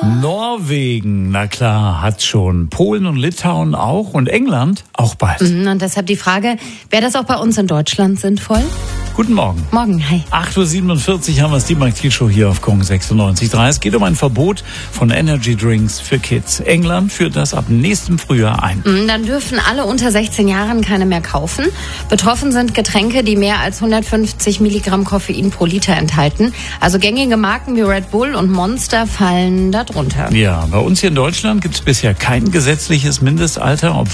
Norwegen, na klar, hat schon. Polen und Litauen auch und England auch bald. Und deshalb die Frage, wäre das auch bei uns in Deutschland sinnvoll? Guten Morgen. Morgen, hi. 8.47 Uhr haben wir es, die Markt-Show hier auf Kong 96.3. Es geht um ein Verbot von Energy Drinks für Kids. England führt das ab nächstem Frühjahr ein. Dann dürfen alle unter 16 Jahren keine mehr kaufen. Betroffen sind Getränke, die mehr als 150 Milligramm Koffein pro Liter enthalten. Also gängige Marken wie Red Bull und Monster fallen da drunter. Ja, bei uns hier in Deutschland gibt es bisher kein gesetzliches Mindestalter,